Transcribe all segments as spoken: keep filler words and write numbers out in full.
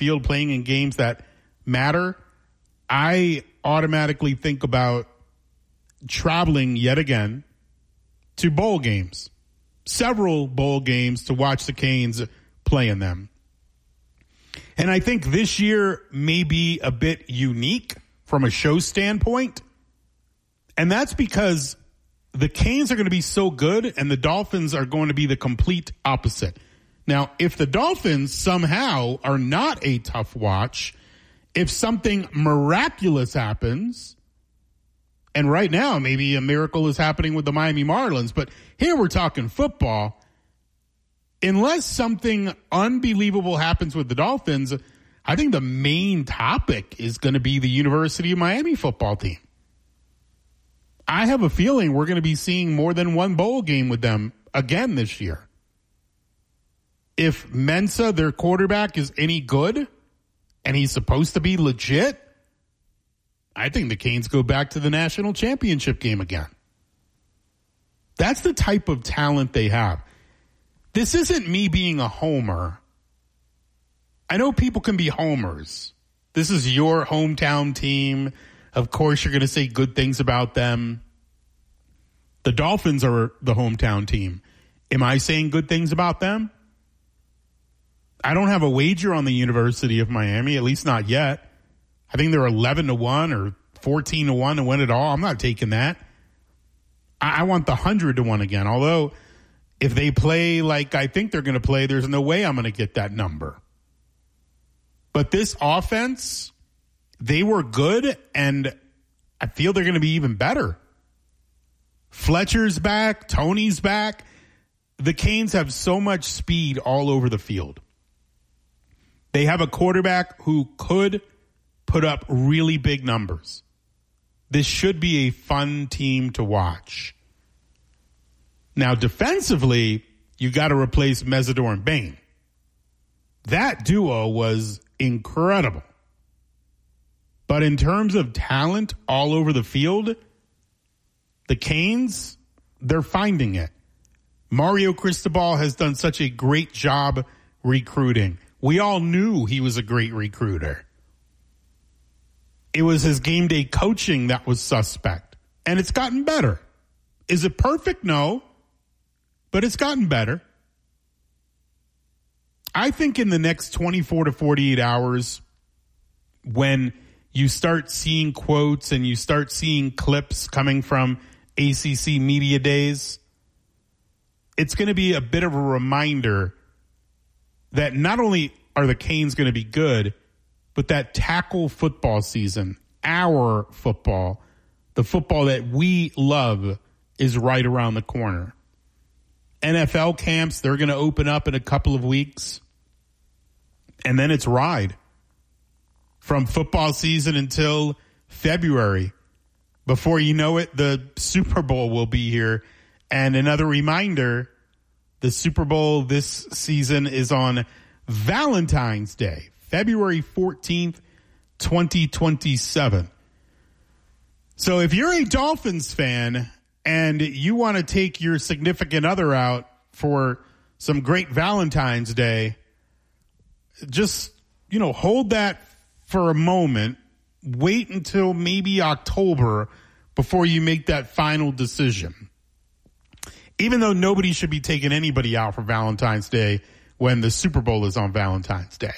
field, playing in games that matter, I automatically think about traveling yet again to bowl games, several bowl games to watch the Canes play in them. And I think this year may be a bit unique from a show standpoint. And that's because the Canes are going to be so good and the Dolphins are going to be the complete opposite. Now, if the Dolphins somehow are not a tough watch, if something miraculous happens, and right now maybe a miracle is happening with the Miami Marlins, but here we're talking football, unless something unbelievable happens with the Dolphins, I think the main topic is going to be the University of Miami football team. I have a feeling we're going to be seeing more than one bowl game with them again this year. If Mensa, their quarterback, is any good, and he's supposed to be legit, I think the Canes go back to the national championship game again. That's the type of talent they have. This isn't me being a homer. I know people can be homers. This is your hometown team. Of course, you're going to say good things about them. The Dolphins are the hometown team. Am I saying good things about them? I don't have a wager on the University of Miami, at least not yet. I think they're eleven to one or fourteen to one to win it all. I'm not taking that. I, I want the one hundred to one again. Although, if they play like I think they're going to play, there's no way I'm going to get that number. But this offense, they were good, and I feel they're going to be even better. Fletcher's back. Tony's back. The Canes have so much speed all over the field. They have a quarterback who could put up really big numbers. This should be a fun team to watch. Now, defensively, you got to replace Mesidor and Bain. That duo was incredible. But in terms of talent all over the field, the Canes, they're finding it. Mario Cristobal has done such a great job recruiting. We all knew he was a great recruiter. It was his game day coaching that was suspect. And it's gotten better. Is it perfect? No. But it's gotten better. I think in the next twenty-four to forty-eight hours, when you start seeing quotes and you start seeing clips coming from A C C media days, it's going to be a bit of a reminder that not only are the Canes going to be good, but that tackle football season, our football, the football that we love, is right around the corner. N F L camps, they're going to open up in a couple of weeks. And then it's ride from football season until February. Before you know it, the Super Bowl will be here. And another reminder, the Super Bowl this season is on Valentine's Day, February fourteenth, twenty twenty-seven. So if you're a Dolphins fan and you want to take your significant other out for some great Valentine's Day, just, you know, hold that for a moment. Wait until maybe October before you make that final decision. Even though nobody should be taking anybody out for Valentine's Day when the Super Bowl is on Valentine's Day.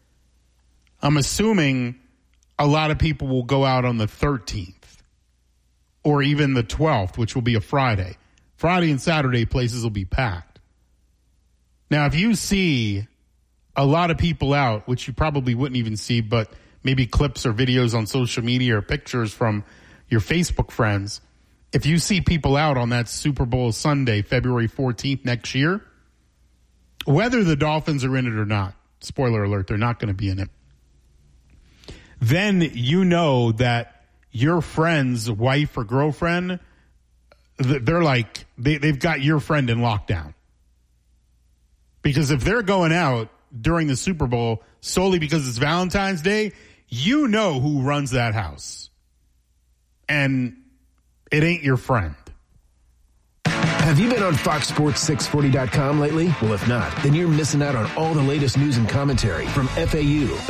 I'm assuming a lot of people will go out on the thirteenth or even the twelfth, which will be a Friday. Friday and Saturday, places will be packed. Now, if you see a lot of people out, which you probably wouldn't even see, but maybe clips or videos on social media or pictures from your Facebook friends, if you see people out on that Super Bowl Sunday, February fourteenth next year, whether the Dolphins are in it or not, spoiler alert, they're not going to be in it, then you know that your friend's wife or girlfriend, they're like, they, they've got your friend in lockdown. Because if they're going out during the Super Bowl solely because it's Valentine's Day, you know who runs that house. And it ain't your friend. Have you been on Fox Sports six forty dot com lately? Well, if not, then you're missing out on all the latest news and commentary from F A U,